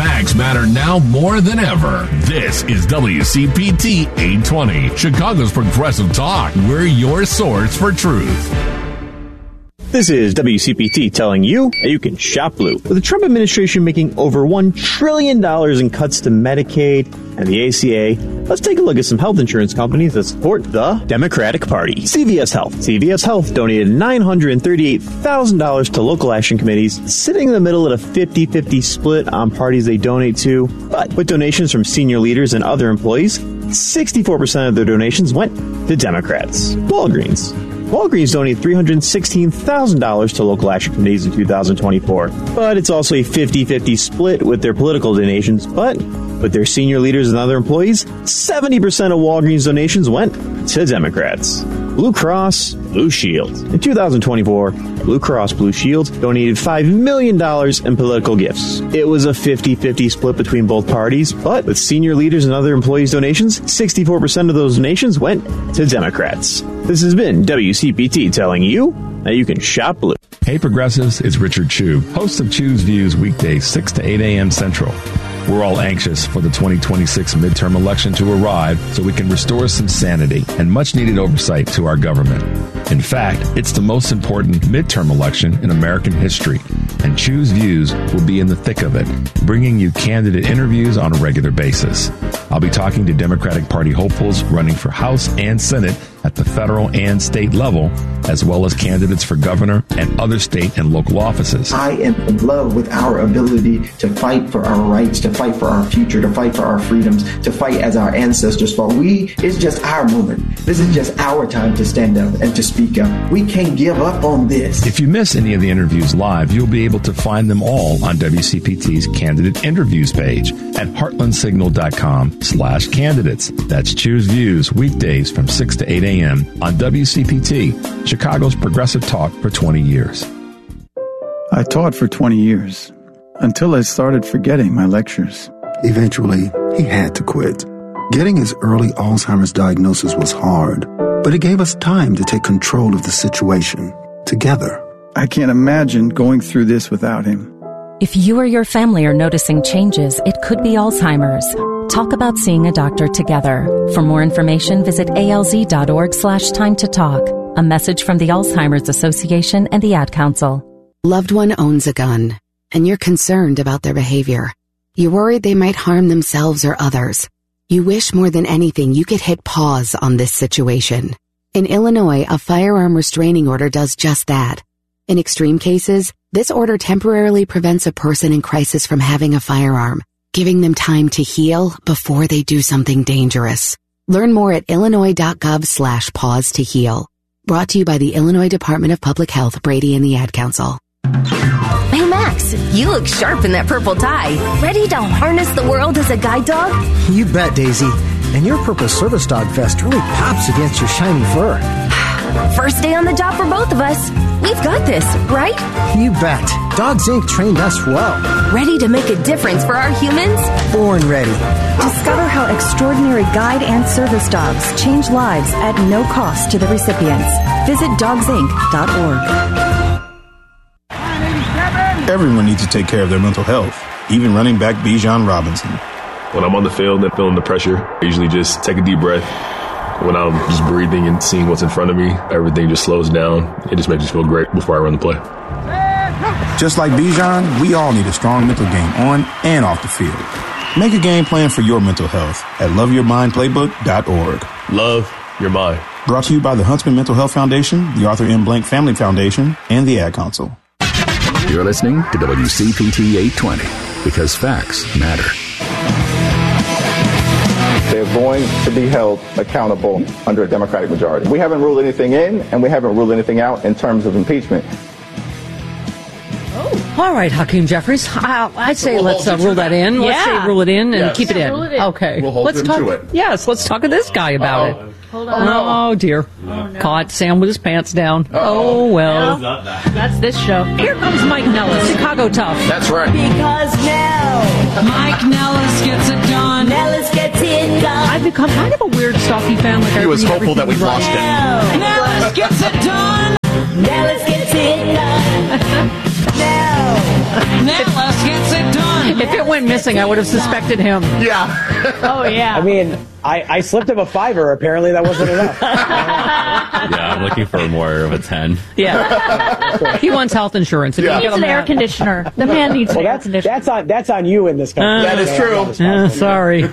facts matter now more than ever. This is WCPT 820, Chicago's Progressive Talk. We're your source for truth. This is WCPT telling you that you can shop blue. With the Trump administration making over $1 trillion in cuts to Medicaid and the ACA, let's take a look at some health insurance companies that support the Democratic Party. CVS Health. CVS Health donated $938,000 to local action committees, sitting in the middle at a 50-50 split on parties they donate to. But with donations from senior leaders and other employees, 64% of their donations went to Democrats. Walgreens donated $316,000 to local action committees in 2024. But it's also a 50-50 split with their political donations. But with their senior leaders and other employees, 70% of Walgreens donations went to Democrats. Blue Cross Blue Shield. In 2024, Blue Cross Blue Shield donated $5 million in political gifts. It was a 50-50 split between both parties, but with senior leaders and other employees' donations, 64% of those donations went to Democrats. This has been WCPT telling you that you can shop blue. Hey Progressives, it's Richard Chu, host of Chu's Views weekdays 6 to 8 a.m. Central. We're all anxious for the 2026 midterm election to arrive so we can restore some sanity and much-needed oversight to our government. In fact, it's the most important midterm election in American history, and Chu's Views will be in the thick of it, bringing you candidate interviews on a regular basis. I'll be talking to Democratic Party hopefuls running for House and Senate at the federal and state level, as well as candidates for governor and other state and local offices. I am in love with our ability to fight for our rights, to fight for our future, to fight for our freedoms, to fight as our ancestors fought. It's just our moment. This is just our time to stand up and to speak up. We can't give up on this. If you miss any of the interviews live, you'll be able to find them all on WCPT's candidate interviews page at heartlandsignal.com/candidates. That's Choose Views weekdays from 6 to 8 a.m. on WCPT, Chicago's Progressive Talk for 20 years. I taught for 20 years, until I started forgetting my lectures. Eventually, he had to quit. Getting his early Alzheimer's diagnosis was hard, but it gave us time to take control of the situation together. I can't imagine going through this without him. If you or your family are noticing changes, it could be Alzheimer's. Talk about seeing a doctor together. For more information, visit alz.org/time to talk. A message from the Alzheimer's Association and the Ad Council. Loved one owns a gun, and you're concerned about their behavior. You're worried they might harm themselves or others. You wish more than anything you could hit pause on this situation. In Illinois, a firearm restraining order does just that. In extreme cases, this order temporarily prevents a person in crisis from having a firearm, giving them time to heal before they do something dangerous. Learn more at illinois.gov/pause to heal. Brought to you by the Illinois Department of Public Health, Brady and the Ad Council. Hey Max, you look sharp in that purple tie. Ready to harness the world as a guide dog? You bet, Daisy. And your purple service dog vest really pops against your shiny fur. First day on the job for both of us. We've got this, right? You bet. Dogs Inc. trained us well. Ready to make a difference for our humans? Born ready. Discover how extraordinary guide and service dogs change lives at no cost to the recipients. Visit dogsinc.org. Everyone needs to take care of their mental health, even running back Bijan Robinson. When I'm on the field and feeling the pressure, I usually just take a deep breath. When I'm just breathing and seeing what's in front of me, everything just slows down. It just makes me feel great before I run the play. Just like Bijan, we all need a strong mental game on and off the field. Make a game plan for your mental health at loveyourmindplaybook.org. Love your mind. Brought to you by the Huntsman Mental Health Foundation, the Arthur M. Blank Family Foundation, and the Ad Council. You're listening to WCPT 820 because facts matter. They're going to be held accountable under a Democratic majority. We haven't ruled anything in, and we haven't ruled anything out in terms of impeachment. All right, Hakeem Jeffries. I'd say let's rule that in. Yeah. Let's say rule it in and keep it in. Rule it in. Okay. We'll hold him to it. Yes, let's talk to this guy about it. Hold on. Oh, dear. Oh, no. Caught Sam with his pants down. Oh, well. No, that's this show. Here comes Mike Nellis, Chicago Tough. That's right. Because now Mike Nellis gets it done. Nellis gets it done. I've become kind of a weird Stuffy fan. Like He was hopeful that we lost it. Nellis gets it done. Nellis gets it done. Nellis gets it done. If it went missing, I would have suspected him. Yeah. Oh, yeah. I mean, I slipped him a $5. Apparently, that wasn't enough. Yeah, I'm looking for more of a 10. Yeah. He wants health insurance. He needs an air conditioner. The man needs an air conditioner. That's on you in this country. That is true. Sorry.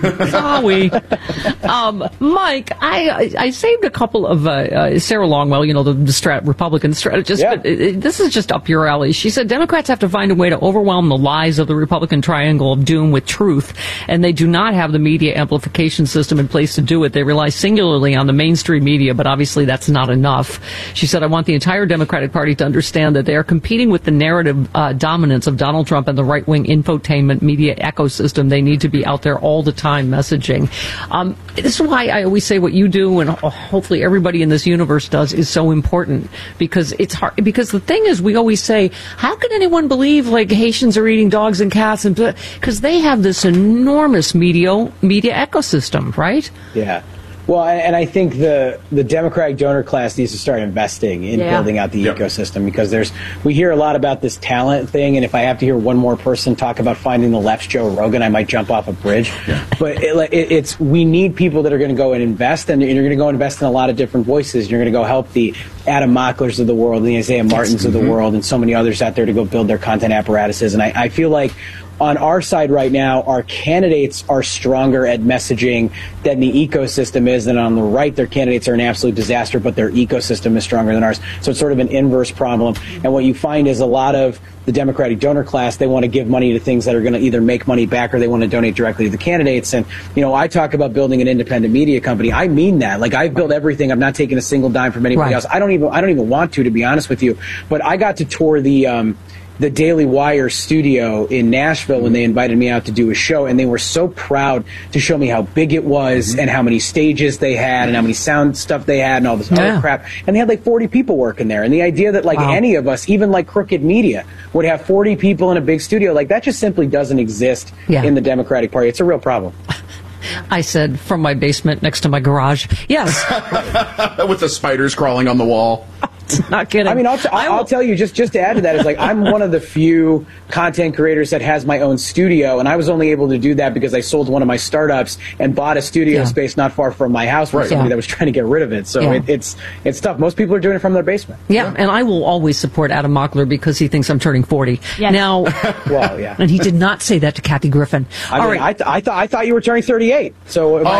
Mike, I saved a couple of Sarah Longwell, the Republican strategist, but this is just up your alley. She said Democrats have to find a way to overwhelm the lies of the Republican triangle of doom with truth, and they do not have the media amplification system in place to do it. They rely singularly on the mainstream media, but obviously that's not enough. She said, I want the entire Democratic Party to understand that they are competing with the narrative dominance of Donald Trump and the right-wing infotainment media ecosystem. They need to be out there all the time messaging. This is why I always say what you do, and hopefully everybody in this universe does, is so important, because it's hard. Because the thing is, we always say, how can anyone believe Haitians are eating dogs and cats? Because they have this enormous media ecosystem, right? Yeah. Well, and I think the Democratic donor class needs to start investing in building out the ecosystem, because we hear a lot about this talent thing, and if I have to hear one more person talk about finding the left's Joe Rogan, I might jump off a bridge. Yeah. But we need people that are going to go and invest, and you're going to go invest in a lot of different voices. You're going to go help the Adam Mocklers of the world, the Isaiah Martins of the world, and so many others out there to go build their content apparatuses. And I feel like on our side right now, our candidates are stronger at messaging than the ecosystem is, and on the right, their candidates are an absolute disaster, but their ecosystem is stronger than ours. So it's sort of an inverse problem. And what you find is a lot of the Democratic donor class, they want to give money to things that are going to either make money back or they want to donate directly to the candidates. And, I talk about building an independent media company. I mean that. I've built everything. I'm not taking a single dime from anybody else. I don't even want to be honest with you. But I got to tour the Daily Wire studio in Nashville when they invited me out to do a show, and they were so proud to show me how big it was and how many stages they had and how many sound stuff they had and all this other crap. And they had 40 people working there. And the idea that any of us, even Crooked Media, would have 40 people in a big studio, that just simply doesn't exist in the Democratic Party. It's a real problem. I said from my basement next to my garage. Yes. With the spiders crawling on the wall. Not kidding. I mean, I'll tell you, just to add to that, is I'm one of the few content creators that has my own studio, and I was only able to do that because I sold one of my startups and bought a studio space not far from my house from somebody that was trying to get rid of it. So it's tough. Most people are doing it from their basement. Yeah, and I will always support Adam Mockler because he thinks I'm turning 40. Yes. Now, well, yeah. And he did not say that to Kathy Griffin. I thought you were turning 38. So oh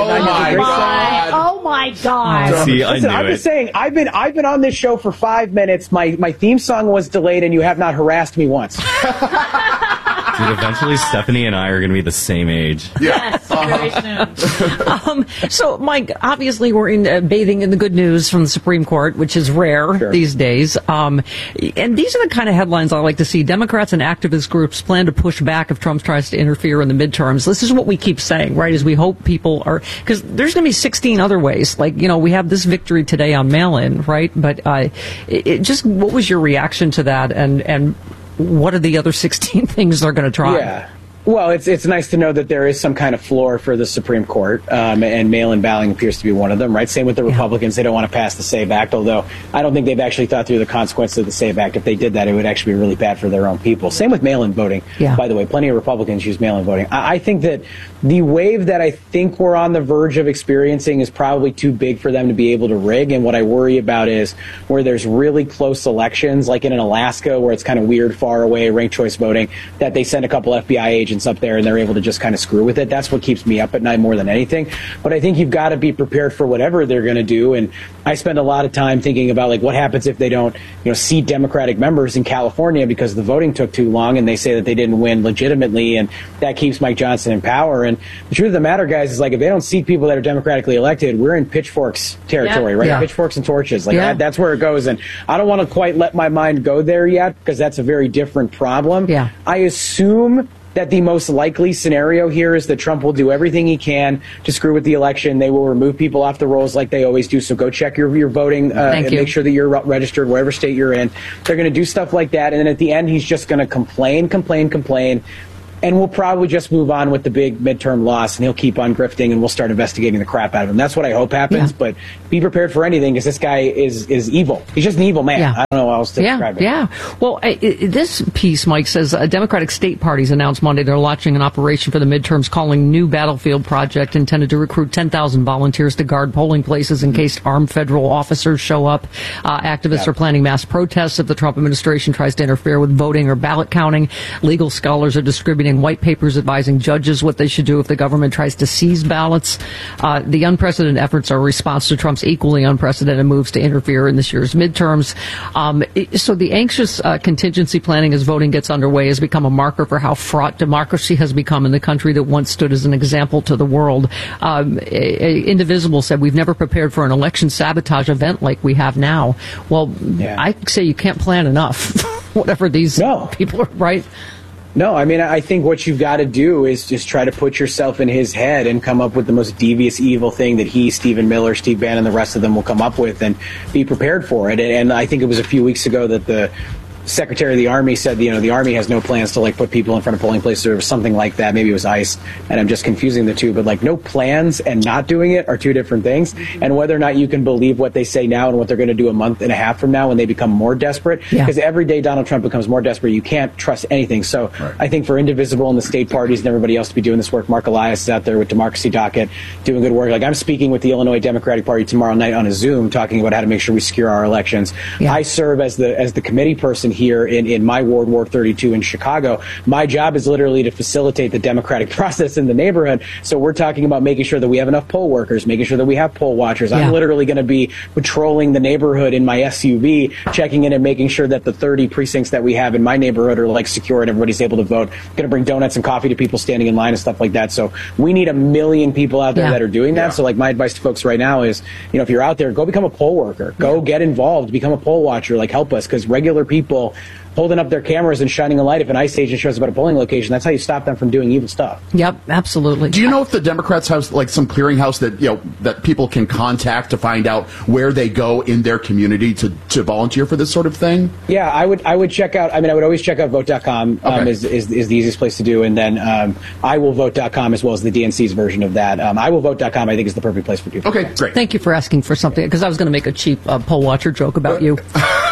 my God! See, listen, I'm just saying, I've been on this show for 5 minutes. My theme song was delayed, and you have not harassed me once. Dude, eventually Stephanie and I are going to be the same age. Yes, very soon. So, Mike, obviously we're bathing in the good news from the Supreme Court, which is rare these days. And these are the kind of headlines I like to see. Democrats and activist groups plan to push back if Trump tries to interfere in the midterms. This is what we keep saying, right, is we hope people are... Because there's going to be 16 other ways. We have this victory today on mail-in, right? But just what was your reaction to that, and what are the other 16 things they're going to try? Yeah. Well, it's nice to know that there is some kind of floor for the Supreme Court, and mail-in balloting appears to be one of them, right? Same with the Republicans. They don't want to pass the SAVE Act, although I don't think they've actually thought through the consequences of the SAVE Act. If they did that, it would actually be really bad for their own people. Same with mail-in voting, by the way. Plenty of Republicans use mail-in voting. I think that the wave that I think we're on the verge of experiencing is probably too big for them to be able to rig, and what I worry about is where there's really close elections, like in Alaska, where it's kind of weird, far away, ranked choice voting, that they send a couple FBI agents up there and they're able to just kind of screw with it. That's what keeps me up at night more than anything. But I think you've got to be prepared for whatever they're going to do. And I spend a lot of time thinking about what happens if they don't, seat Democratic members in California because the voting took too long and they say that they didn't win legitimately, and that keeps Mike Johnson in power. And the truth of the matter, guys, is if they don't seat people that are democratically elected, we're in pitchforks territory, right? Yeah. Pitchforks and torches. That's where it goes. And I don't want to quite let my mind go there yet because that's a very different problem. Yeah. I assume that the most likely scenario here is that Trump will do everything he can to screw with the election. They will remove people off the rolls like they always do. So go check your voting and make sure that you're registered wherever state you're in. They're going to do stuff like that. And then at the end, he's just going to complain. And we'll probably just move on with the big midterm loss, and he'll keep on grifting, and we'll start investigating the crap out of him. That's what I hope happens, but be prepared for anything, because this guy is evil. He's just an evil man. I don't know how else to describe it. Yeah. Well, this piece, Mike, says Democratic state parties announced Monday they're launching an operation for the midterms calling New Battlefield Project, intended to recruit 10,000 volunteers to guard polling places in case armed federal officers show up. Activists are planning mass protests if the Trump administration tries to interfere with voting or ballot counting. Legal scholars are distributing white papers advising judges what they should do if the government tries to seize ballots. The unprecedented efforts are a response to Trump's equally unprecedented moves to interfere in this year's midterms. So the anxious contingency planning as voting gets underway has become a marker for how fraught democracy has become in the country that once stood as an example to the world. Indivisible said, we've never prepared for an election sabotage event like we have now. Well, I say you can't plan enough, whatever these people are, right? No, I mean, I think what you've got to do is just try to put yourself in his head and come up with the most devious, evil thing that he, Stephen Miller, Steve Bannon, the rest of them will come up with, and be prepared for it. And I think it was a few weeks ago that the Secretary of the Army said, the Army has no plans to put people in front of polling places or something like that. Maybe it was ICE, and I'm just confusing the two. But no plans and not doing it are two different things. And whether or not you can believe what they say now and what they're going to do a month and a half from now when they become more desperate, because every day Donald Trump becomes more desperate, you can't trust anything. So I think for Indivisible and the state parties and everybody else to be doing this work, Mark Elias is out there with Democracy Docket doing good work. I'm speaking with the Illinois Democratic Party tomorrow night on a Zoom talking about how to make sure we secure our elections. I serve as the committee person here in my ward, Ward 32 in Chicago. My job is literally to facilitate the democratic process in the neighborhood. So we're talking about making sure that we have enough poll workers, making sure that we have poll watchers. I'm literally going to be patrolling the neighborhood in my SUV, checking in and making sure that the 30 precincts that we have in my neighborhood are secure and everybody's able to vote. Going to bring donuts and coffee to people standing in line and stuff like that. So we need 1 million people out there that are doing that. So my advice to folks right now is, if you're out there, go become a poll worker, go get involved, become a poll watcher, help us, because regular people holding up their cameras and shining a light if an ICE agent shows up at a polling location, that's how you stop them from doing evil stuff. Yep, absolutely. Do you know if the Democrats have some clearinghouse that people can contact to find out where they go in their community to volunteer for this sort of thing? Yeah, I would check out. I would always check out vote.com is the easiest place to do, and then iwillvote.com as well as the DNC's version of that. iwillvote.com I think is the perfect place for people. Okay, great. Thank you for asking for something, because I was going to make a cheap poll watcher joke about you.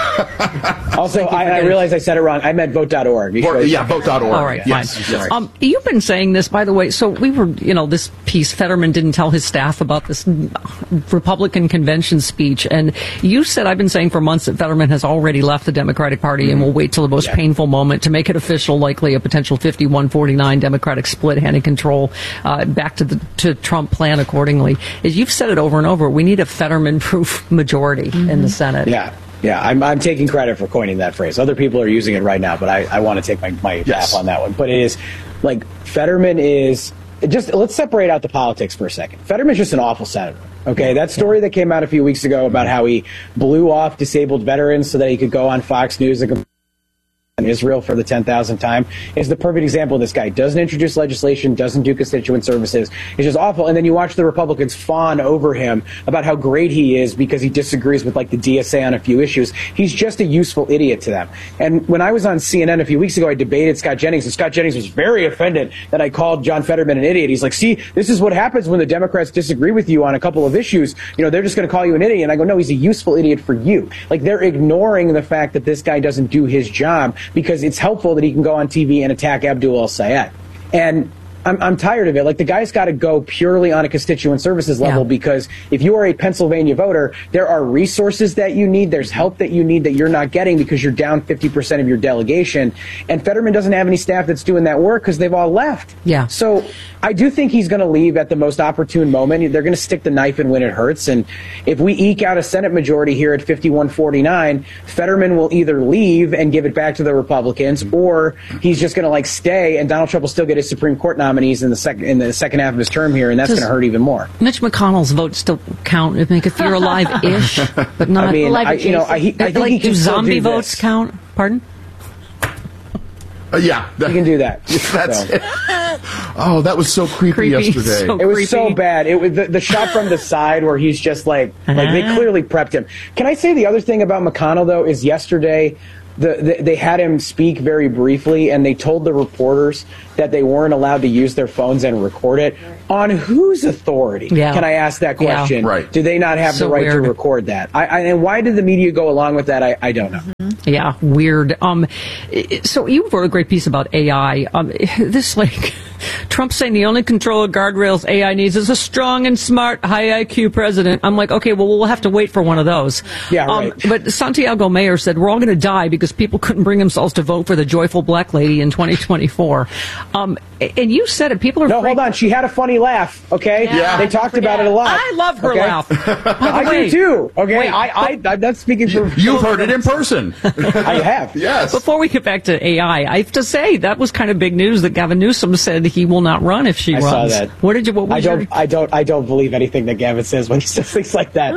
Also, I realized I said it wrong. I meant vote.org. Vote.org. All right, fine. You've been saying this, by the way. So we were, this piece, Fetterman didn't tell his staff about this Republican convention speech. And you said, I've been saying for months that Fetterman has already left the Democratic Party and will wait till the most painful moment to make it official, likely a potential 51-49 Democratic split, handing control back to Trump plan accordingly. As you've said it over and over, we need a Fetterman-proof majority in the Senate. Yeah, I'm taking credit for coining that phrase. Other people are using it right now, but I want to take my path on that one. But it is, Fetterman is, let's separate out the politics for a second. Fetterman's just an awful senator. Okay, that story that came out a few weeks ago about how he blew off disabled veterans so that he could go on Fox News and Israel for the 10,000th time is the perfect example of this guy. Doesn't introduce legislation, doesn't do constituent services. It's just awful. And then you watch the Republicans fawn over him about how great he is because he disagrees with the DSA on a few issues. He's just a useful idiot to them. And when I was on CNN a few weeks ago, I debated Scott Jennings, and Scott Jennings was very offended that I called John Fetterman an idiot. He's like, see, this is what happens when the Democrats disagree with you on a couple of issues. They're just going to call you an idiot. And I go, no, he's a useful idiot for you. They're ignoring the fact that this guy doesn't do his job because it's helpful that he can go on TV and attack Abdul El-Sayed. And I'm tired of it. The guy's got to go purely on a constituent services level because if you are a Pennsylvania voter, there are resources that you need. There's help that you need that you're not getting because you're down 50% of your delegation. And Fetterman doesn't have any staff that's doing that work because they've all left. Yeah. So I do think he's going to leave at the most opportune moment. They're going to stick the knife in when it hurts. And if we eke out a Senate majority here at 51-49, Fetterman will either leave and give it back to the Republicans, or he's just going to stay, and Donald Trump will still get his Supreme Court nominees in the second half of his term here, and that's going to hurt even more. Mitch McConnell's vote still count if you're alive-ish, but not alive. I think he can do zombie do votes count? Pardon? Yeah, he can do that. That's it. Oh, that was so creepy yesterday. It was so bad. It was the shot from the side where he's just they clearly prepped him. Can I say the other thing about McConnell though is yesterday they had him speak very briefly, and they told the reporters that they weren't allowed to use their phones and record it. On whose authority? Yeah. Can I ask that question? Yeah. Right. Do they not have So the right weird. to record that? And why did the media go along with that? I don't know. Yeah, weird. So you wrote a great piece about AI. This Trump saying the only control of guardrails AI needs is a strong and smart, high IQ president. I'm like, okay, well, we'll have to wait for one of those. Yeah, right. But Santiago Mayer said we're all going to die because people couldn't bring themselves to vote for the joyful black lady in 2024. And you said it. People are. No, hold on. She had a funny laugh. Okay. Yeah. They talked about it a lot. I love her okay? laugh. I do too. Okay. Wait, I'm not speaking for. You've heard it in person. I have. Yes. Before we get back to AI, I have to say that was kind of big news that Gavin Newsom said he will not run if she I runs. saw that. What did you? What was I don't believe anything that Gavin says when he says things like that.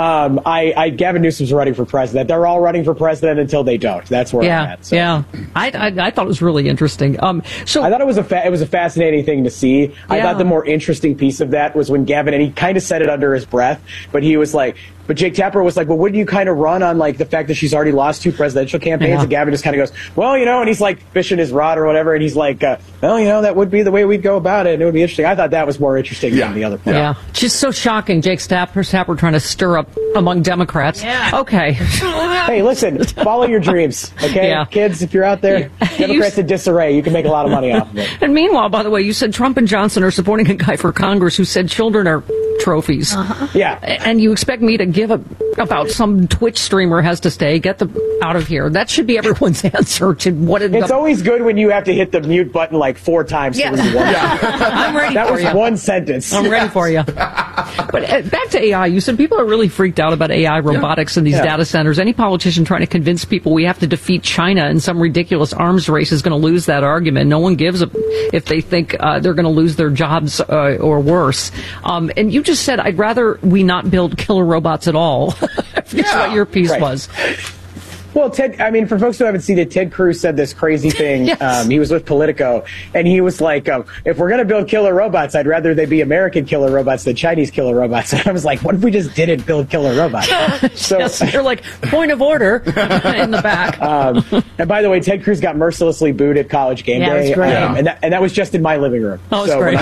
Gavin Newsom's running for president. They're all running for president until they don't. That's where I'm at. So. Yeah. I thought it was really interesting. So I thought it was a fascinating thing to see. I thought the more interesting piece of that was when Gavin, and he kind of said it under his breath, but he was like. But Jake Tapper was like, well, wouldn't you kind of run on like the fact that she's already lost 2 presidential campaigns? Yeah. And Gavin just kind of goes, well, and he's like fishing his rod or whatever. And he's like, well, that would be the way we'd go about it. And it would be interesting. I thought that was more interesting than the other part. Yeah. Just so shocking. Jake Tapper trying to stir up among Democrats. Yeah. Okay. Hey, listen, follow your dreams. Okay. Yeah. Kids, if you're out there, Democrats in disarray, you can make a lot of money off of it. And meanwhile, by the way, you said Trump and Johnson are supporting a guy for Congress who said children are trophies. Yeah. And you expect me to give about some Twitch streamer has to stay, get them out of here. That should be everyone's answer to what it's always good when you have to hit the mute button like 4 times. Yes. I'm ready that for was you. one sentence. I'm ready for you. But back to AI, you said people are really freaked out about AI robotics in these data centers. Any politician trying to convince people we have to defeat China in some ridiculous arms race is going to lose that argument. No one gives a if they think they're going to lose their jobs or worse. And you just said, I'd rather we not build killer robots at all. That's what your piece was. Well, for folks who haven't seen it, Ted Cruz said this crazy thing. Yes. He was with Politico, and he was like, if we're going to build killer robots, I'd rather they be American killer robots than Chinese killer robots. And I was like, what if we just didn't build killer robots? So you're like, point of order in the back. And by the way, Ted Cruz got mercilessly booed at College Game Day. That's great. And that was just in my living room. Oh, it's so great. when I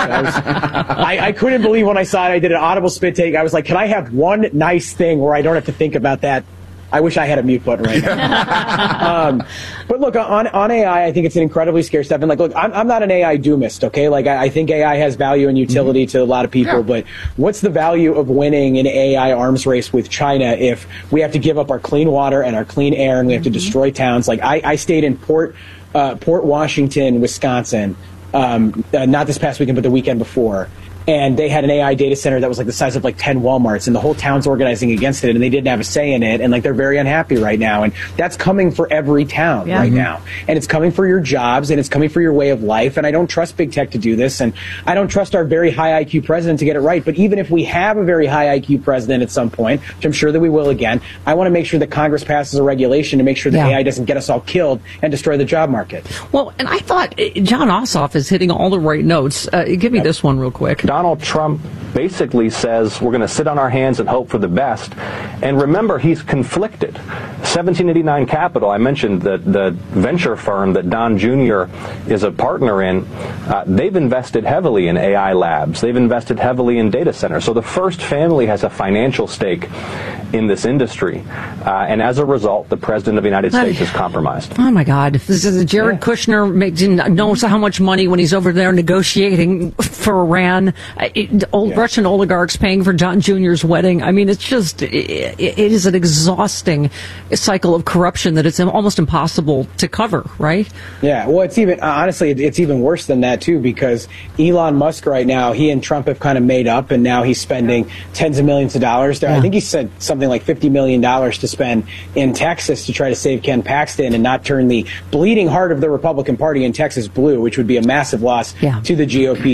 saw it, I couldn't believe when I saw it. I did an audible spit take. I was like, can I have one nice thing where I don't have to think about that? I wish I had a mute button right now. But look, on AI, I think it's an incredibly scary step. And look, I'm not an AI doomist, okay? I think AI has value and utility to a lot of people, but what's the value of winning an AI arms race with China if we have to give up our clean water and our clean air and we have to destroy towns? I stayed in Port Washington, Wisconsin, not this past weekend, but the weekend before. And they had an AI data center that was like the size of like 10 Walmarts, and the whole town's organizing against it, and they didn't have a say in it, and they're very unhappy right now. And that's coming for every town right now. And it's coming for your jobs, and it's coming for your way of life. And I don't trust big tech to do this, and I don't trust our very high IQ president to get it right. But even if we have a very high IQ president at some point, which I'm sure that we will again, I want to make sure that Congress passes a regulation to make sure that AI doesn't get us all killed and destroy the job market. Well, and I thought John Ossoff is hitting all the right notes. Give me this one real quick. Donald Trump basically says we're going to sit on our hands and hope for the best. And remember, he's conflicted. 1789 Capital, I mentioned the venture firm that Don Jr. is a partner in, they've invested heavily in AI labs. They've invested heavily in data centers. So the First family has a financial stake in this industry. And as a result, the President of the United States is compromised. Oh, my God. This is Jared Kushner knows how much money when he's over there negotiating for Iran. Russian oligarchs paying for John Jr.'s wedding. I mean, it's just, it is an exhausting cycle of corruption that it's almost impossible to cover, right? Yeah, well, it's even, honestly, it's even worse than that, too, because Elon Musk right now, he and Trump have kind of made up, and now he's spending tens of millions of dollars there. I think he said something like $50 million to spend in Texas to try to save Ken Paxton and not turn the bleeding heart of the Republican Party in Texas blue, which would be a massive loss to the GOP establishment.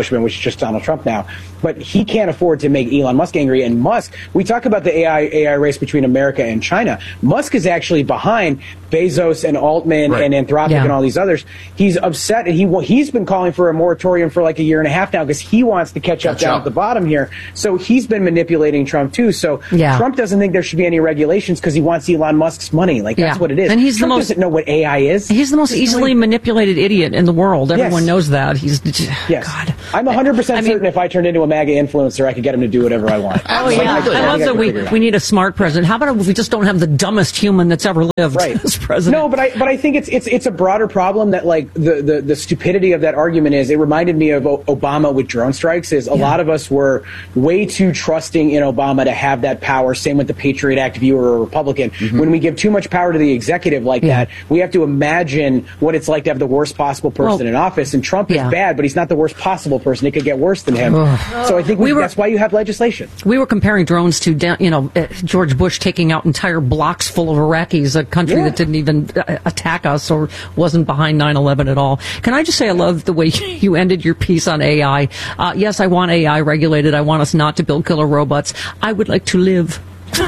establishment, which is just Donald Trump now. But he can't afford to make Elon Musk angry. And Musk, we talk about the AI race between America and China. Musk is actually behind Bezos and Altman and Anthropic and all these others. He's upset, and he's been calling for a moratorium for like a year and a half now because he wants to catch up down at the bottom here. So he's been manipulating Trump too. So Trump doesn't think there should be any regulations because he wants Elon Musk's money. Like that's what it is. And he's Trump doesn't know what AI is. He's the most easily manipulated idiot in the world. Everyone knows that. He's God. I'm 100% certain if I turned into a MAGA influencer, I could get him to do whatever I want. Oh yeah, I love that we need a smart president. How about if we just don't have the dumbest human that's ever lived as president? No, but I think it's a broader problem that like the stupidity of that argument is. It reminded me of Obama with drone strikes. Is a lot of us were way too trusting in Obama to have that power. Same with the Patriot Act. If you were a Republican, when we give too much power to the executive like that, we have to imagine what it's like to have the worst possible person in office. And Trump is bad, but he's not the worst possible person. It could get worse than him. So I think that's why you have legislation. We were comparing drones to George Bush taking out entire blocks full of Iraqis, a country that didn't even attack us or wasn't behind 9/11 at all. Can I just say I love the way you ended your piece on AI. Yes, I want AI regulated. I want us not to build killer robots. I would like to live.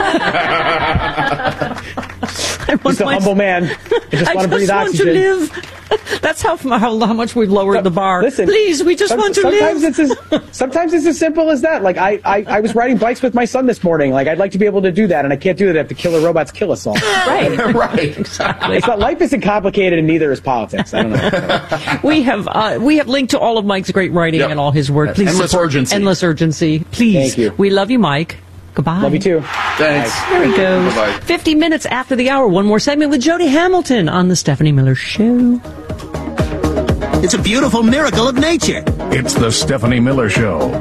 Just a humble man. I just want to breathe oxygen. To live. That's how much we've lowered the bar. Listen, please, we just want to live. Sometimes it's as simple as that. Like I was riding bikes with my son this morning. Like I'd like to be able to do that, and I can't do that if the killer robots kill us all. Right, exactly. It's not, life isn't complicated, and neither is politics. I don't know. we have linked to all of Mike's great writing and all his work. Please Endless Urgency. Endless Urgency. Please. Thank you. We love you, Mike. Goodbye. Love you too. Thanks. There he goes. Bye-bye. 50 minutes after the hour. One more segment with Jody Hamilton on the Stephanie Miller Show. It's a beautiful miracle of nature. It's the Stephanie Miller Show.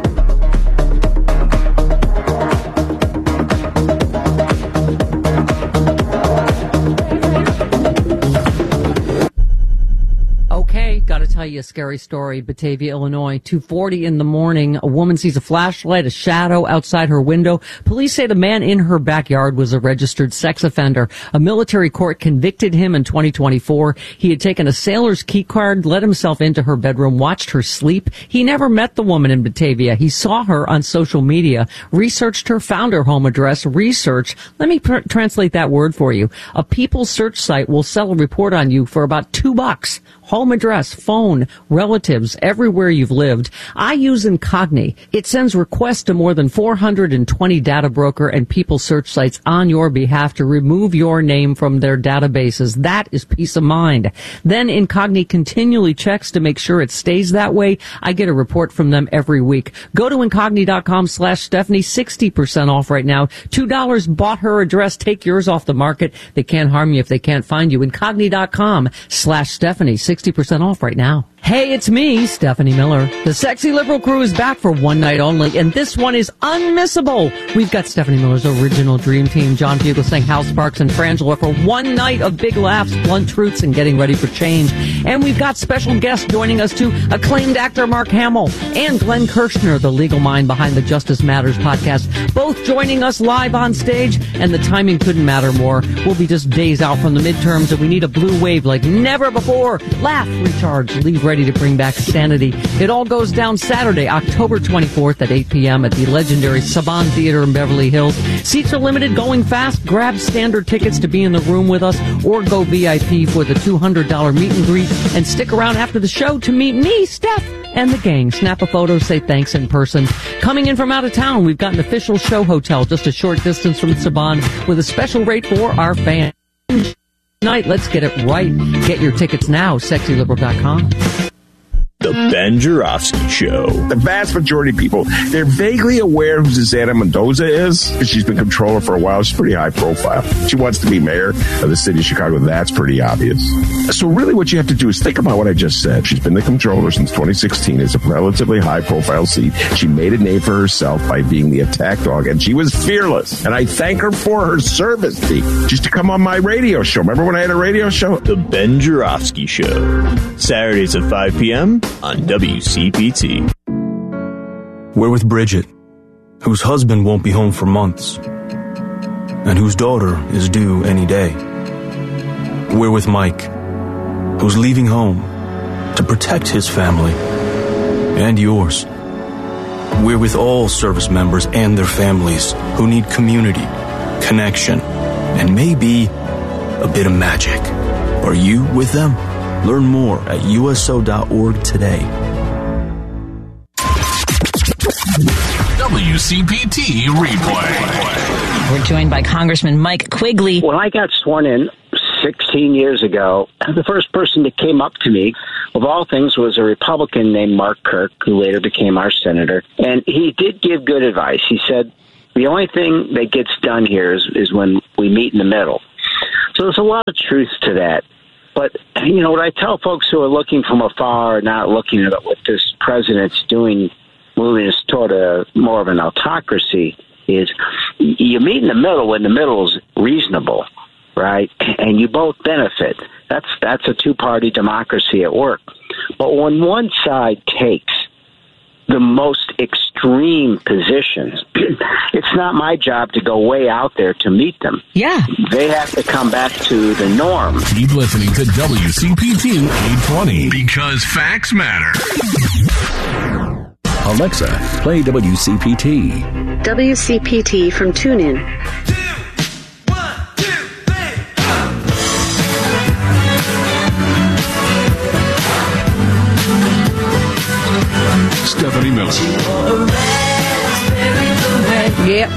Okay, gotta tell you a scary story. Batavia, Illinois, 2:40 in the morning. A woman sees a flashlight, a shadow outside her window. Police say the man in her backyard was a registered sex offender. A military court convicted him in 2024. He had taken a sailor's key card, let himself into her bedroom, watched her sleep. He never met the woman in Batavia. He saw her on social media, researched her, found her home address, research. Let me translate that word for you. A People search site will sell a report on you for about $2. Home address, phone, relatives, everywhere you've lived. I use Incogni. It sends requests to more than 420 data broker and People search sites on your behalf to remove your name from their databases. That is peace of mind. Then Incogni continually checks to make sure it stays that way. I get a report from them every week. Go to Incogni.com/Stephanie, 60% off right now. $2 bought her address. Take yours off the market. They can't harm you if they can't find you. Incogni.com/Stephanie, 60% off right now. Hey, it's me, Stephanie Miller. The Sexy Liberal crew is back for one night only, and this one is unmissable. We've got Stephanie Miller's original dream team, John Fugelsang, Hal Sparks, and Frangela for one night of big laughs, blunt truths, and getting ready for change. And we've got special guests joining us too, acclaimed actor Mark Hamill and Glenn Kirshner, the legal mind behind the Justice Matters podcast, both joining us live on stage, and the timing couldn't matter more. We'll be just days out from the midterms, and we need a blue wave like never before. Laugh, recharge, leave ready to bring back sanity. It all goes down Saturday, October 24th at 8 p.m. at the legendary Saban Theater in Beverly Hills. Seats are limited, going fast. Grab standard tickets to be in the room with us, or go VIP for the $200 meet and greet, and stick around after the show to meet me, Steph, and the gang. Snap a photo, say thanks in person. Coming in from out of town, we've got an official show hotel just a short distance from Saban with a special rate for our fans. Tonight, let's get it right. Get your tickets now, sexyliberal.com. The Ben Joravsky Show. The vast majority of people, they're vaguely aware who Susanna Mendoza is, because she's been comptroller for a while. She's pretty high profile. She wants to be mayor of the city of Chicago. That's pretty obvious. So really what you have to do is think about what I just said. She's been the comptroller since 2016. It's a relatively high profile seat. She made a name for herself by being the attack dog, and she was fearless. And I thank her for her service, Dee. Just to come on my radio show. Remember when I had a radio show? The Ben Joravsky Show. Saturdays at 5 p.m. on WCPT. We're with Bridget, whose husband won't be home for months, and whose daughter is due any day. We're with Mike, who's leaving home to protect his family and yours. We're with all service members and their families who need community, connection, and maybe a bit of magic. Are you with them? Learn more at USO.org today. WCPT replay. We're joined by Congressman Mike Quigley. When I got sworn in 16 years ago, the first person that came up to me, of all things, was a Republican named Mark Kirk, who later became our senator. And he did give good advice. He said, the only thing that gets done here is when we meet in the middle. So there's a lot of truth to that. But, you know, what I tell folks who are looking from afar, not looking at what this president's doing, moving us toward more of an autocracy, is you meet in the middle when the middle is reasonable, right? And you both benefit. That's a two-party democracy at work. But when one side takes the most extreme positions, it's not my job to go way out there to meet them. Yeah. They have to come back to the norm. Keep listening to WCPT 820 because facts matter. Alexa, play WCPT. WCPT from TuneIn. Stephanie Miller. Yep.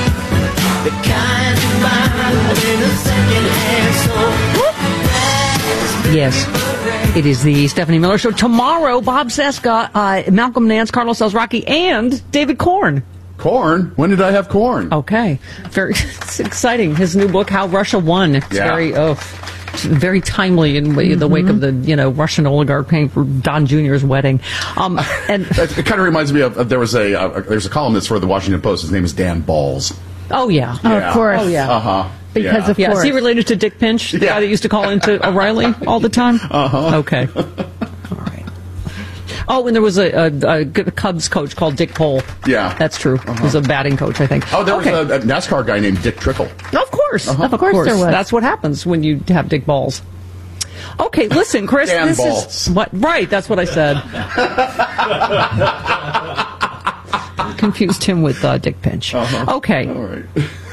Yes, it is the Stephanie Miller Show. Tomorrow, Bob Cesca, Malcolm Nance, Carlos Alzraki, and David Corn. Corn? When did I have corn? Okay. It's exciting. His new book, How Russia Won. It's very timely in the wake of the Russian oligarch paying for Don Jr.'s wedding. And it kind of reminds me of there's a columnist for the Washington Post. His name is Dan Balls. Oh yeah. Of course. Oh yeah. Uh-huh. Because of course. Is he related to Dick Pinch, the guy that used to call into O'Reilly all the time? Uh-huh. Okay. All right. Oh, and there was a Cubs coach called Dick Pole. Yeah. That's true. He was a batting coach, I think. Oh, there was a NASCAR guy named Dick Trickle. Of course. Uh-huh. Of course there was. That's what happens when you have Dick Balls. Okay, listen, Chris. Dan this Balls. is what. Right, that's what I said. Confused him with Dick Pinch. Uh-huh. Okay. All right.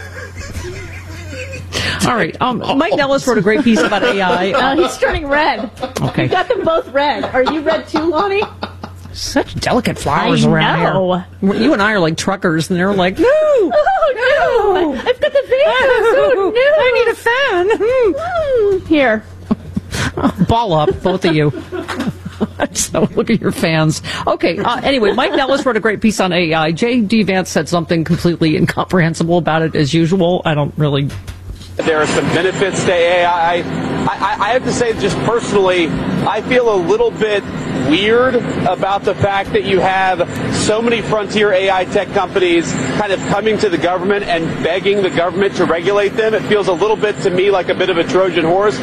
All right. Mike Nellis wrote a great piece about AI. He's turning red. Okay. You got them both red. Are you red too, Lonnie? Such delicate flowers I around know. here. You and I are like truckers, and they're like, no. Oh, no. I've got the vapors. Oh, no. I need a fan. Here. Ball up, both of you. So look at your fans. Okay, anyway, Mike Nellis wrote a great piece on AI. J.D. Vance said something completely incomprehensible about it as usual. I don't really... There are some benefits to AI. I have to say, just personally, I feel a little bit weird about the fact that you have so many frontier AI tech companies kind of coming to the government and begging the government to regulate them. It feels a little bit to me like a bit of a Trojan horse.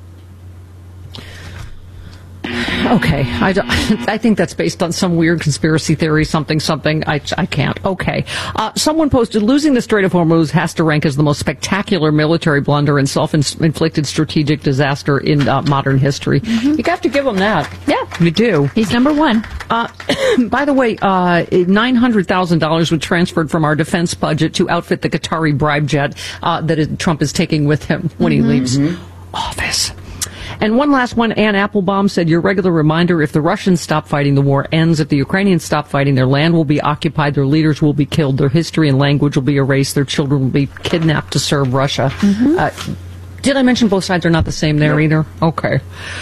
Okay, I think that's based on some weird conspiracy theory, something. I can't. Okay. Someone posted, losing the Strait of Hormuz has to rank as the most spectacular military blunder and self-inflicted strategic disaster in modern history. Mm-hmm. You have to give him that. Yeah. You do. He's number one. By the way, $900,000 was transferred from our defense budget to outfit the Qatari bribe jet that Trump is taking with him when he leaves office. And one last one, Ann Applebaum said, your regular reminder, if the Russians stop fighting, the war ends. If the Ukrainians stop fighting, their land will be occupied, their leaders will be killed, their history and language will be erased, their children will be kidnapped to serve Russia. Did I mention both sides are not the same there either? Okay.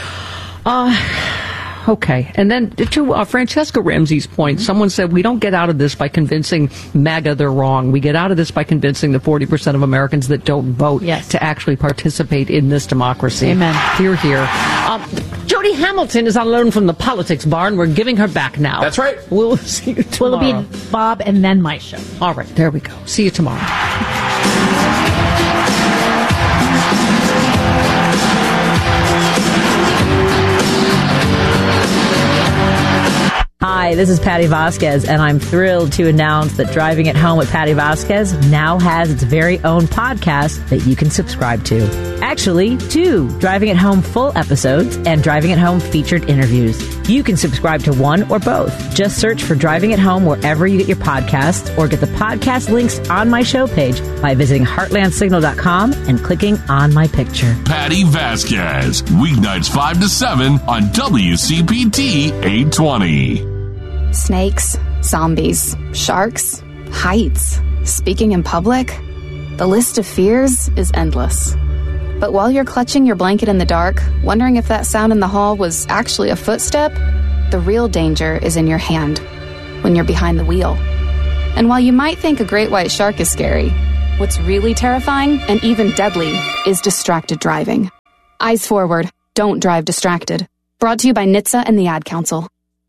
Okay. And then to Francesca Ramsey's point, someone said we don't get out of this by convincing MAGA they're wrong. We get out of this by convincing the 40% of Americans that don't vote to actually participate in this democracy. Amen. Hear, hear. Jody Hamilton is on loan from the Politics Bar, and we're giving her back now. That's right. We'll see you tomorrow. Will it be Bob and then my show? All right. There we go. See you tomorrow. Hi, this is Patty Vasquez, and I'm thrilled to announce that Driving at Home with Patty Vasquez now has its very own podcast that you can subscribe to. Actually, 2 Driving at Home full episodes and Driving at Home featured interviews. You can subscribe to one or both. Just search for Driving at Home wherever you get your podcasts, or get the podcast links on my show page by visiting heartlandsignal.com and clicking on my picture. Patty Vasquez, weeknights 5 to 7 on WCPT 820. Snakes, zombies, sharks, heights, speaking in public. The list of fears is endless. But while you're clutching your blanket in the dark, wondering if that sound in the hall was actually a footstep, the real danger is in your hand, when you're behind the wheel. And while you might think a great white shark is scary, what's really terrifying and even deadly is distracted driving. Eyes forward, don't drive distracted. Brought to you by NHTSA and the Ad Council.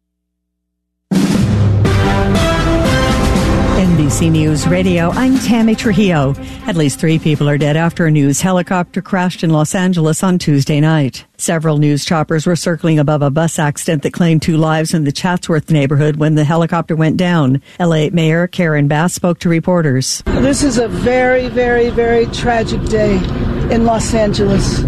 NBC News Radio, I'm Tammy Trujillo. At least 3 people are dead after a news helicopter crashed in Los Angeles on Tuesday night. Several news choppers were circling above a bus accident that claimed 2 lives in the Chatsworth neighborhood when the helicopter went down. LA Mayor Karen Bass spoke to reporters. This is a very, very, very tragic day in Los Angeles.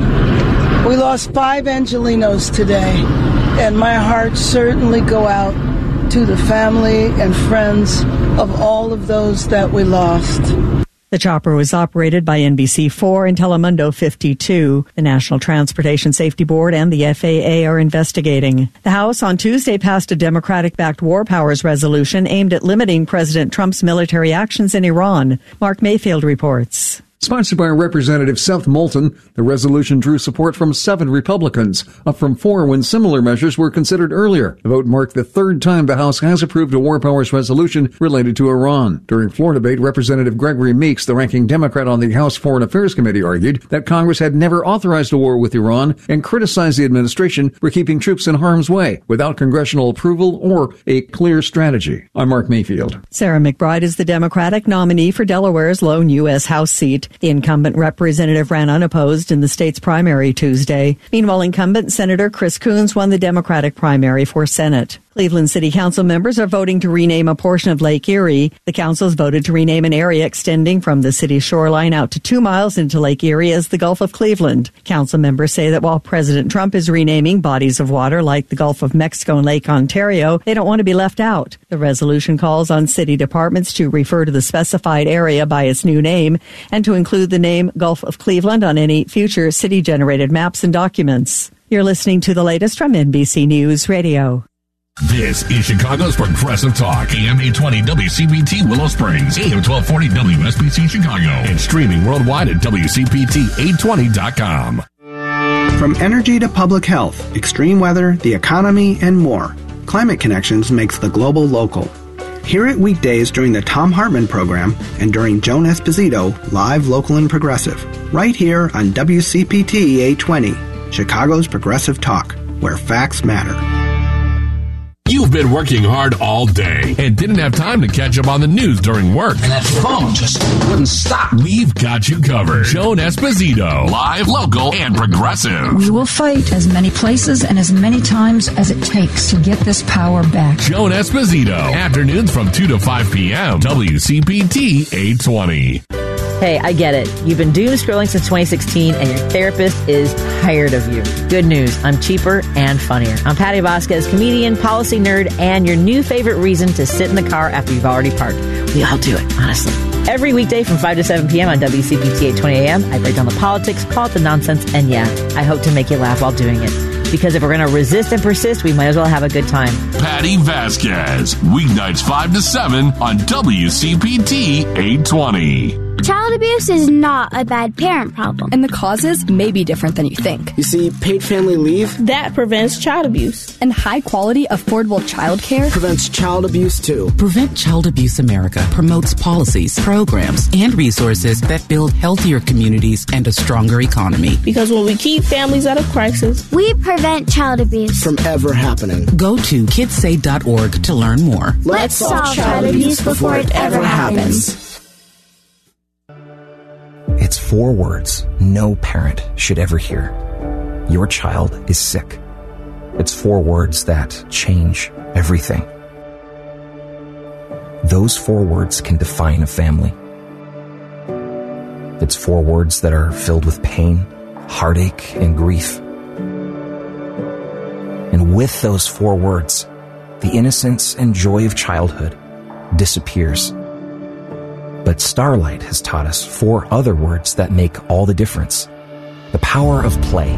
We lost 5 Angelinos today, and my heart certainly go out to the family and friends of all of those that we lost. The chopper was operated by NBC4 and Telemundo 52. The National Transportation Safety Board and the FAA are investigating. The House on Tuesday passed a Democratic-backed war powers resolution aimed at limiting President Trump's military actions in Iran. Mark Mayfield reports. Sponsored by Representative Seth Moulton, the resolution drew support from 7 Republicans, up from 4 when similar measures were considered earlier. The vote marked the 3rd time the House has approved a war powers resolution related to Iran. During floor debate, Representative Gregory Meeks, the ranking Democrat on the House Foreign Affairs Committee, argued that Congress had never authorized a war with Iran and criticized the administration for keeping troops in harm's way without congressional approval or a clear strategy. I'm Mark Mayfield. Sarah McBride is the Democratic nominee for Delaware's lone U.S. House seat. The incumbent representative ran unopposed in the state's primary Tuesday. Meanwhile, incumbent Senator Chris Coons won the Democratic primary for Senate. Cleveland City Council members are voting to rename a portion of Lake Erie. The council's voted to rename an area extending from the city's shoreline out to 2 miles into Lake Erie as the Gulf of Cleveland. Council members say that while President Trump is renaming bodies of water like the Gulf of Mexico and Lake Ontario, they don't want to be left out. The resolution calls on city departments to refer to the specified area by its new name and to include the name Gulf of Cleveland on any future city-generated maps and documents. You're listening to the latest from NBC News Radio. This is Chicago's Progressive Talk, AM 820 WCPT Willow Springs, AM 1240 WSBC Chicago, and streaming worldwide at WCPT820.com. From energy to public health, extreme weather, the economy, and more, Climate Connections makes the global local. Hear it weekdays during the Thom Hartmann program and during Joan Esposito, live, local, and progressive, right here on WCPT 820, Chicago's Progressive Talk, where facts matter. You've been working hard all day and didn't have time to catch up on the news during work. And that phone just wouldn't stop. We've got you covered. Joan Esposito, live, local, and progressive. We will fight as many places and as many times as it takes to get this power back. Joan Esposito, afternoons from 2 to 5 p.m. WCPT 820. Hey, I get it. You've been doom scrolling since 2016 and your therapist is tired of you. Good news. I'm cheaper and funnier. I'm Patty Vasquez, comedian, policy nerd, and your new favorite reason to sit in the car after you've already parked. We all do it, honestly. Every weekday from 5 to 7 p.m. on WCPT 820 AM, I break down the politics, call it the nonsense, and yeah, I hope to make you laugh while doing it. Because if we're going to resist and persist, we might as well have a good time. Patty Vasquez, weeknights 5 to 7 on WCPT 820. Child abuse is not a bad parent problem. And the causes may be different than you think. You see, paid family leave, that prevents child abuse. And high-quality, affordable child care prevents child abuse, too. Prevent Child Abuse America promotes policies, programs, and resources that build healthier communities and a stronger economy. Because when we keep families out of crisis, we prevent child abuse from ever happening. Go to kidssay.org to learn more. Let's solve child abuse before it ever happens. It's 4 words no parent should ever hear. Your child is sick. It's 4 words that change everything. those 4 words can define a family. It's 4 words that are filled with pain, heartache, and grief. And with those 4 words, the innocence and joy of childhood disappears. But Starlight has taught us 4 other words that make all the difference. The power of play.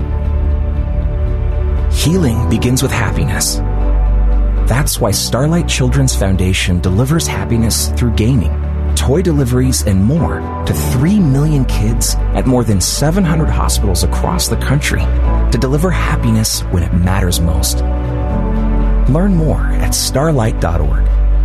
Healing begins with happiness. That's why Starlight Children's Foundation delivers happiness through gaming, toy deliveries, and more to 3 million kids at more than 700 hospitals across the country to deliver happiness when it matters most. Learn more at starlight.org.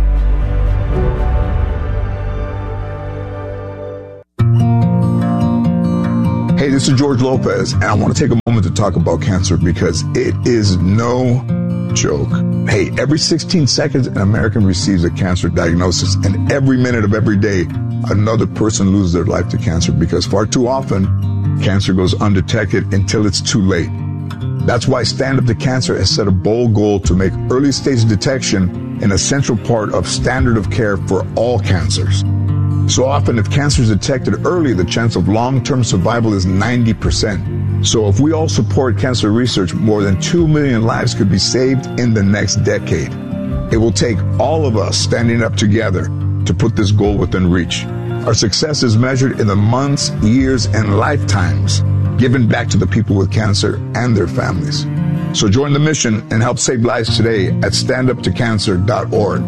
Hey, this is George Lopez, and I want to take a moment to talk about cancer because it is no joke. Hey, every 16 seconds, an American receives a cancer diagnosis, and every minute of every day, another person loses their life to cancer because far too often, cancer goes undetected until it's too late. That's why Stand Up to Cancer has set a bold goal to make early stage detection an essential part of standard of care for all cancers. So often, if cancer is detected early, the chance of long-term survival is 90%. So if we all support cancer research, more than 2 million lives could be saved in the next decade. It will take all of us standing up together to put this goal within reach. Our success is measured in the months, years, and lifetimes given back to the people with cancer and their families. So join the mission and help save lives today at standuptocancer.org.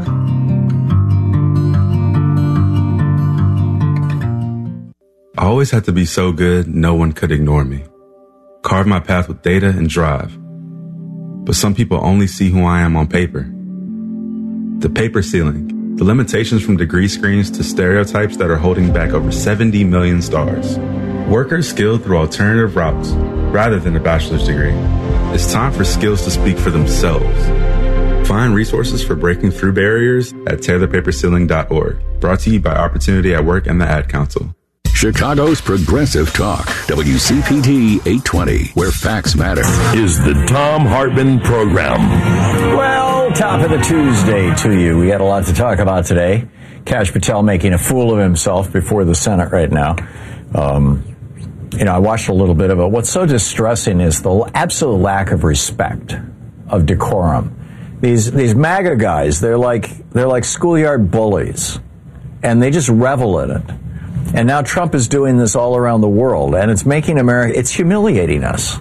I always had to be so good, no one could ignore me. Carve my path with data and drive. But some people only see who I am on paper. The paper ceiling, the limitations from degree screens to stereotypes that are holding back over 70 million stars. Workers skilled through alternative routes rather than a bachelor's degree. It's time for skills to speak for themselves. Find resources for breaking through barriers at tearthepaperceiling.org. Brought to you by Opportunity at Work and the Ad Council. Chicago's Progressive Talk, WCPT 820, where facts matter, is the Thom Hartmann Program. Well, top of the Tuesday to you. We had a lot to talk about today. Kash Patel making a fool of himself before the Senate right now. I watched a little bit of it. What's so distressing is the absolute lack of respect, of decorum. These MAGA guys, they're like schoolyard bullies, and they just revel in it. And now Trump is doing this all around the world, and it's making America, it's humiliating us.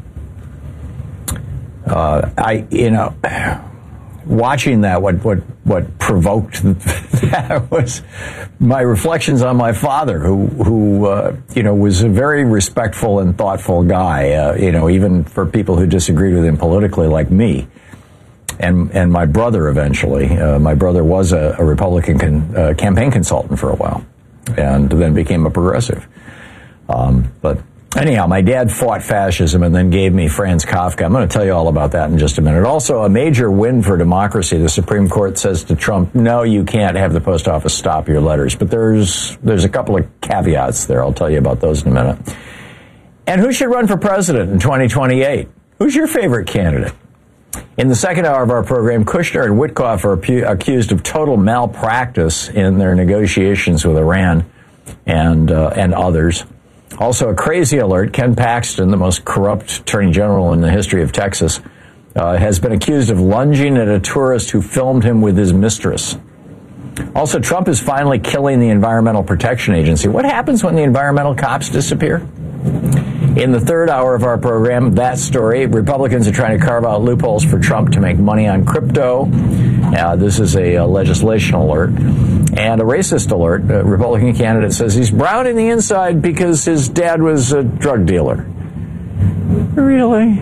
Watching that, what provoked that was my reflections on my father, who was a very respectful and thoughtful guy, even for people who disagreed with him politically, like me. And my brother eventually. My brother was a Republican campaign consultant for a while, and then became a progressive. But anyhow, my dad fought fascism and then gave me Franz Kafka. I'm going to tell you all about that in just a minute. Also, a major win for democracy. The Supreme Court says to Trump, no, you can't have the post office stop your letters. But there's a couple of caveats there. I'll tell you about those in a minute. And who should run for president in 2028? Who's your favorite candidate? In the second hour of our program, Kushner and Witkoff are accused of total malpractice in their negotiations with Iran and others. Also, a crazy alert. Ken Paxton, the most corrupt attorney general in the history of Texas, has been accused of lunging at a tourist who filmed him with his mistress. Also, Trump is finally killing the Environmental Protection Agency. What happens when the environmental cops disappear? In the third hour of our program, that story. Republicans are trying to carve out loopholes for Trump to make money on crypto. This is a legislation alert. And a racist alert. A Republican candidate says he's brown in the inside because his dad was a drug dealer. Really?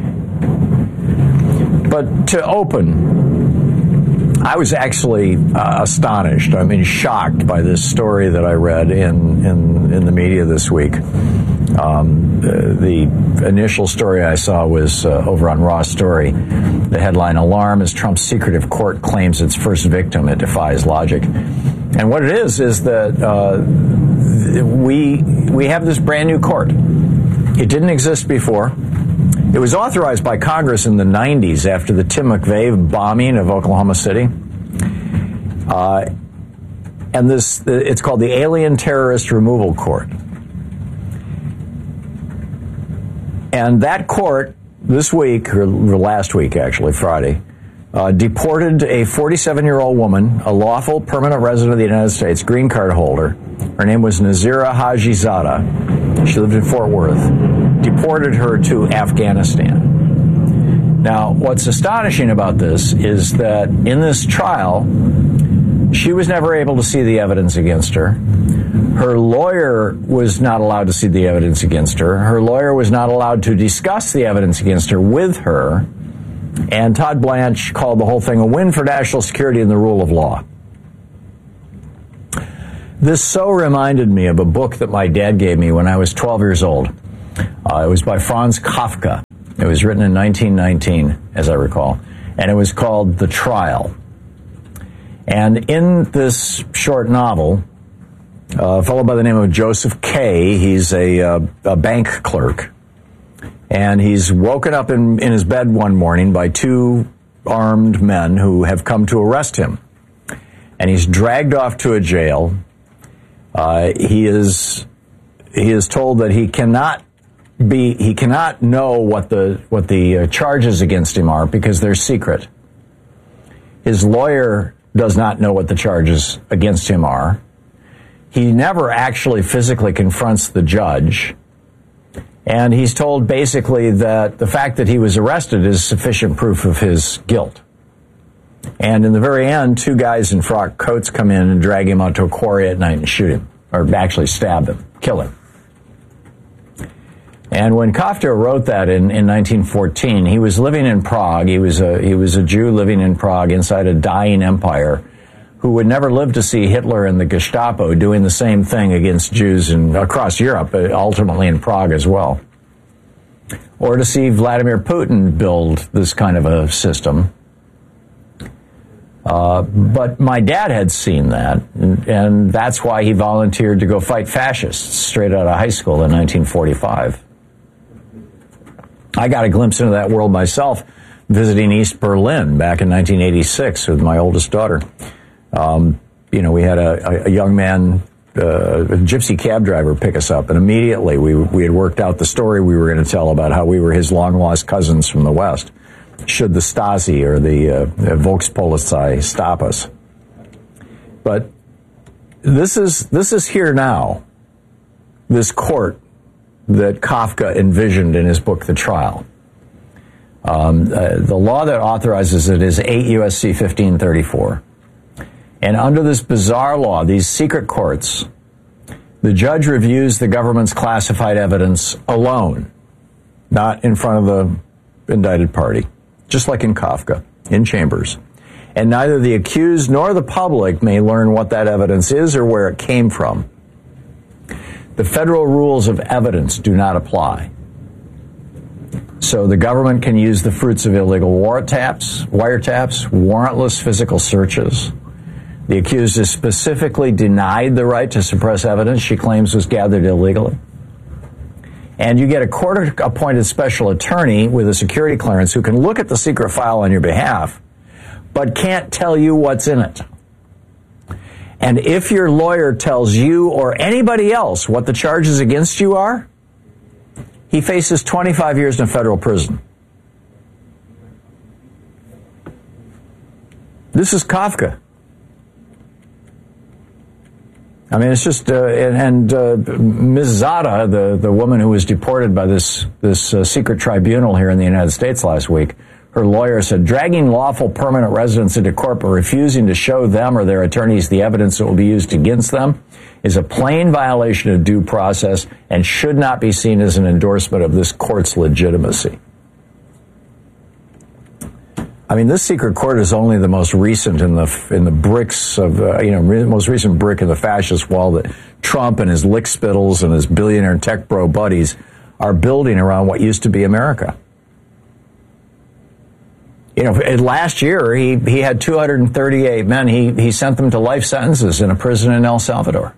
But to open, I was actually astonished. I mean, shocked by this story that I read in the media this week. The initial story I saw was over on Raw Story. The headline, "Alarm as Trump's secretive court claims its first victim. It defies logic." And what it is that we have this brand new court. It didn't exist before. It was authorized by Congress in the 90s after the Tim McVeigh bombing of Oklahoma City. And it's called the Alien Terrorist Removal Court. And that court this week, or last week actually, Friday, deported a 47-year-old woman, a lawful permanent resident of the United States, green card holder. Her name was Nazira Hajizada. She lived in Fort Worth. Deported her to Afghanistan. Now, what's astonishing about this is that in this trial, she was never able to see the evidence against her. Her lawyer was not allowed to see the evidence against her. Her lawyer was not allowed to discuss the evidence against her with her. And Todd Blanche called the whole thing a win for national security and the rule of law. This so reminded me of a book that my dad gave me when I was 12 years old. It was by Franz Kafka. It was written in 1919, as I recall. And it was called The Trial. And in this short novel, a fellow by the name of Joseph K., he's a bank clerk. And he's woken up in his bed one morning by two armed men who have come to arrest him. And he's dragged off to a jail. He is told that he cannot know what the charges against him are because they're secret. His lawyer does not know what the charges against him are. He never actually physically confronts the judge. And he's told basically that the fact that he was arrested is sufficient proof of his guilt. And in the very end, two guys in frock coats come in and drag him out to a quarry at night and shoot him, or actually stab him, kill him. And when Kafka wrote that in 1914, he was living in Prague. He was a Jew living in Prague inside a dying empire who would never live to see Hitler and the Gestapo doing the same thing against Jews across Europe, but ultimately in Prague as well. Or to see Vladimir Putin build this kind of a system. But my dad had seen that, and that's why he volunteered to go fight fascists straight out of high school in 1945. I got a glimpse into that world myself visiting East Berlin back in 1986 with my oldest daughter. We had a young man, a gypsy cab driver, pick us up, and immediately we had worked out the story we were going to tell about how we were his long-lost cousins from the West, should the Stasi or the Volkspolizei stop us. But this is here now, this court that Kafka envisioned in his book, The Trial. The law that authorizes it is 8 U.S.C. 1534. And under this bizarre law, these secret courts, the judge reviews the government's classified evidence alone, not in front of the indicted party, just like in Kafka, in chambers. And neither the accused nor the public may learn what that evidence is or where it came from. The federal rules of evidence do not apply. So the government can use the fruits of illegal wiretaps, warrantless physical searches. The accused is specifically denied the right to suppress evidence she claims was gathered illegally. And you get a court-appointed special attorney with a security clearance who can look at the secret file on your behalf, but can't tell you what's in it. And if your lawyer tells you or anybody else what the charges against you are, he faces 25 years in federal prison. This is Kafka. I mean, it's just, Ms. Zada, the woman who was deported by this secret tribunal here in the United States last week, her lawyer said, dragging lawful permanent residents into court but refusing to show them or their attorneys the evidence that will be used against them is a plain violation of due process and should not be seen as an endorsement of this court's legitimacy. I mean, this secret court is only the most recent in the bricks of, most recent brick in the fascist wall that Trump and his lickspittles and his billionaire tech bro buddies are building around what used to be America. Last year, he had 238 men. He sent them to life sentences in a prison in El Salvador.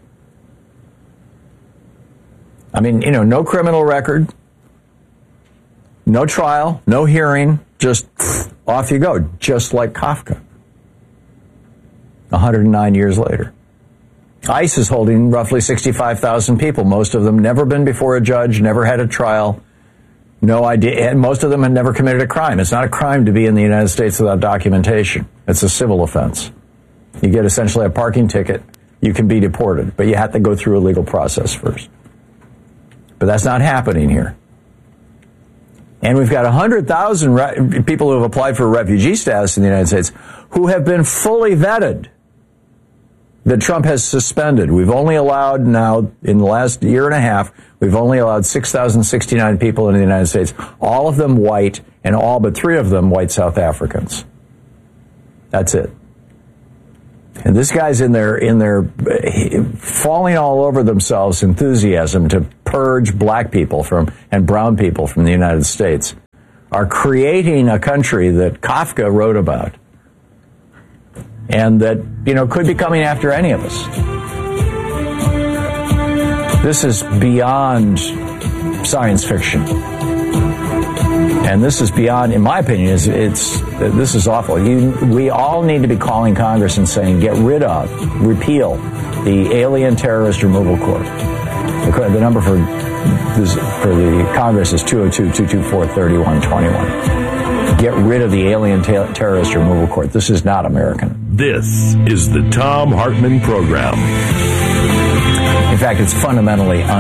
I mean, no criminal record, no trial, no hearing, just off you go, just like Kafka. 109 years later. ICE is holding roughly 65,000 people. Most of them never been before a judge, never had a trial, no idea, and most of them had never committed a crime. It's not a crime to be in the United States without documentation. It's a civil offense. You get essentially a parking ticket, you can be deported, but you have to go through a legal process first. But that's not happening here. And we've got 100,000 people who have applied for refugee status in the United States who have been fully vetted that Trump has suspended. We've only allowed now, in the last year and a half, we've only allowed 6,069 people in the United States, all of them white, and all but 3 of them white South Africans. That's it. And this guy's in their falling all over themselves enthusiasm to purge black people and brown people from the United States, are creating a country that Kafka wrote about and that, could be coming after any of us. This is beyond science fiction. And this is beyond, in my opinion, this is awful. We all need to be calling Congress and saying, repeal the Alien Terrorist Removal Court. The number for the Congress is 202-224-3121. Get rid of the Alien Terrorist Removal Court. This is not American. This is the Thom Hartmann Program. In fact, it's fundamentally